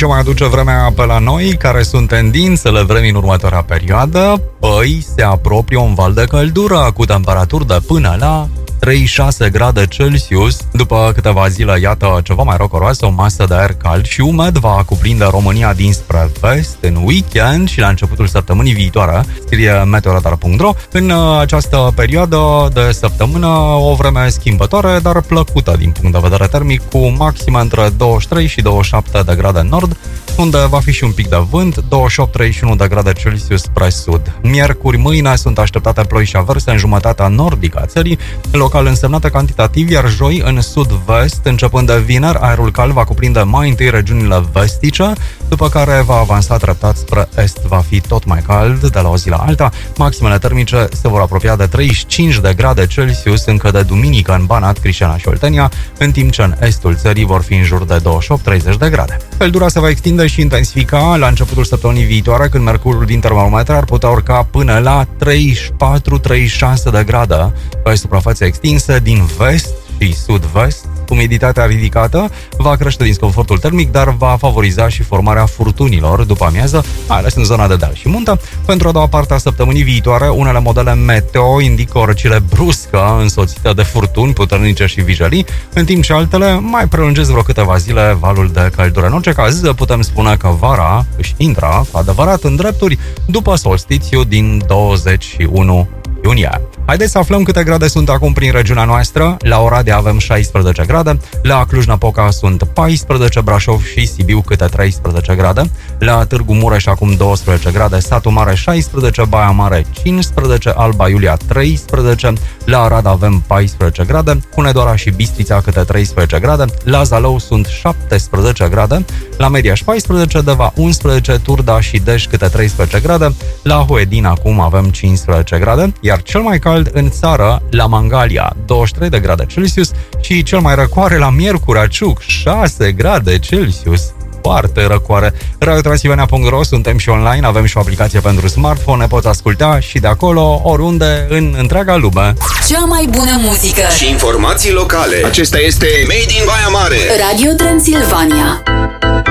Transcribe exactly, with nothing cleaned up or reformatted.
ce mai aduce vremea pe la noi? Care sunt tendințele vremii în următoarea perioadă? Păi, se apropie un val de căldură cu temperaturi de până la treizeci și șase grade Celsius. După câteva zile, iată, ceva mai rocoroasă, o masă de aer cald și umed va cuprinde România dinspre vest în weekend și la începutul săptămânii viitoare, scrie meteoradar punct ro. În această perioadă de săptămână, o vreme schimbătoare, dar plăcută din punct de vedere termic, cu maxime între douăzeci și trei și douăzeci și șapte de grade în nord, unde va fi și un pic de vânt, douăzeci și opt treizeci și unu de grade Celsius spre sud. Miercuri, mâine, sunt așteptate ploi și averse în jumătatea nordică a țării, local însemnate cantitativ, iar joi în sud-vest, începând de vineri, aerul cald va cuprinde mai întâi regiunile vestice, după care va avansa treptat spre est, va fi tot mai cald de la o zi la alta. Maximele termice se vor apropia de treizeci și cinci de grade Celsius încă de duminică în Banat, Crișana și Oltenia, în timp ce în estul țării vor fi în jur de douăzeci și opt treizeci de grade. Căldura se va extinde și intensifica la începutul săptămânii viitoare, când mercurul din termometre ar putea urca până la treizeci și patru treizeci și șase de grade pe suprafațe extinse din vest și sud-vest. Umiditatea ridicată va crește disconfortul termic, dar va favoriza și formarea furtunilor după amiază, mai ales în zona de deal și munte. Pentru a doua parte a săptămânii viitoare, unele modele meteo indică o răcire bruscă însoțită de furtuni puternice și vijelii, în timp ce altele mai prelungesc vreo câteva zile valul de căldură. În orice caz, putem spune că vara își intră cu adevărat în drepturi după solstițiu din douăzeci și unu iunie. Haideți să aflăm câte grade sunt acum prin regiunea noastră. La Oradea avem șaisprezece grade, la Cluj-Napoca sunt paisprezece, Brașov și Sibiu câte treisprezece grade, la Târgu Mureș acum douăsprezece grade, Satu Mare șaisprezece, Baia Mare cincisprezece, Alba Iulia treisprezece, la Arad avem paisprezece grade, Hunedoara și Bistrița câte treisprezece grade, la Zalău sunt șaptesprezece grade, la Mediaș paisprezece, Deva unsprezece, Turda și Deș câte treisprezece grade, la Huedin acum avem cincisprezece grade, iar cel mai cald în țară, la Mangalia, douăzeci și trei de grade Celsius și cel mai răcoare la Miercurea Ciuc, șase grade Celsius. Foarte răcoare. radio transilvania punct ro, suntem și online, avem și o aplicație pentru smartphone, ne poți asculta și de acolo, oriunde, în întreaga lume. Cea mai bună muzică și informații locale. Acesta este Made in Baia Mare. Radio Transilvania.